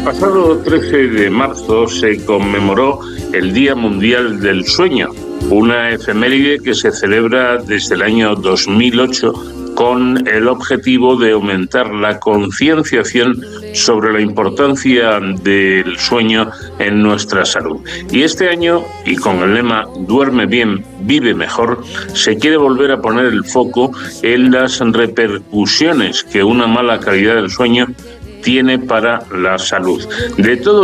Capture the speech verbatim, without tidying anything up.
pasado trece de marzo se conmemoró el Día Mundial del Sueño, una efeméride que se celebra desde el año dos mil ocho con el objetivo de aumentar la concienciación sobre la importancia del sueño en nuestra salud. Y este año, y con el lema Duerme bien, vive mejor, se quiere volver a poner el foco en las repercusiones que una mala calidad del sueño tiene para la salud. De todo